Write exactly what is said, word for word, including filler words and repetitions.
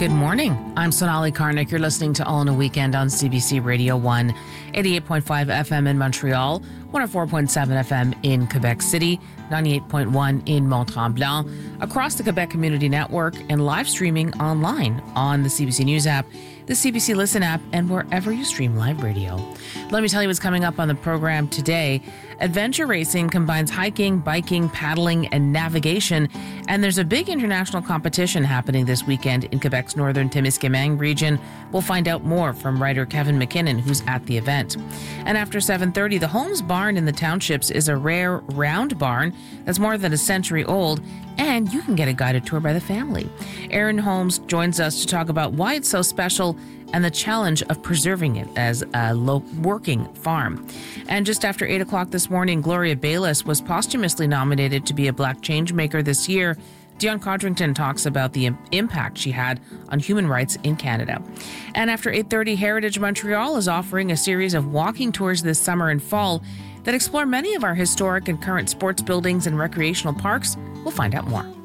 Good morning. I'm Sonali Karnik. You're listening to All in a Weekend on C B C Radio one, eighty-eight point five F M in Montreal, one oh four point seven F M in Quebec City, ninety-eight point one in Mont-Tremblant, across the Quebec Community Network, and live streaming online on the C B C News app, the C B C Listen app, and wherever you stream live radio. Let me tell you what's coming up on the program today. Adventure racing combines hiking, biking, paddling, and navigation, and there's a big international competition happening this weekend in Quebec's northern Témiscamingue region. We'll find out more from writer Kevin McKinnon, who's at the event. And after seven thirty, the Holmes Barn in the Townships is a rare round barn that's more than a century old, and you can get a guided tour by the family. Aaron Holmes joins us to talk about why it's so special and the challenge of preserving it as a low working farm. And just after eight o'clock this morning, Gloria Bayliss was posthumously nominated to be a Black Changemaker this year. Dion Codrington talks about the impact she had on human rights in Canada. And after eight thirty, Heritage Montreal is offering a series of walking tours this summer and fall that explore many of our historic and current sports buildings and recreational parks. We'll find out more.